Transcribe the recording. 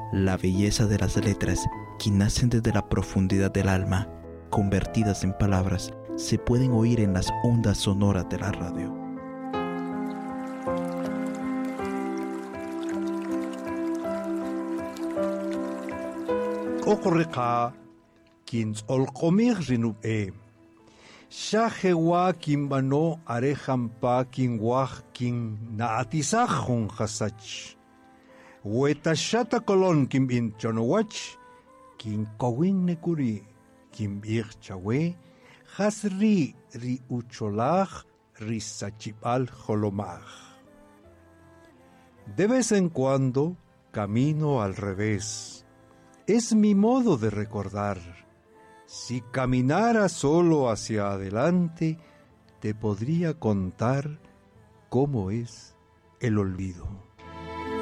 La belleza de las letras, que nacen desde la profundidad del alma, convertidas en palabras, se pueden oír en las ondas sonoras de la radio. Okoreka kins olkomir rinube. Shahewa kimbano arejampa kinwah kin naatisahon hasach. Wetashata kolon kim in chonowach kin kowin nekuri kim chawe hasri ri ucholach ri sachipal holomach. De vez en cuando camino al revés. Es mi modo de recordar. Si caminara solo hacia adelante, te podría contar cómo es el olvido.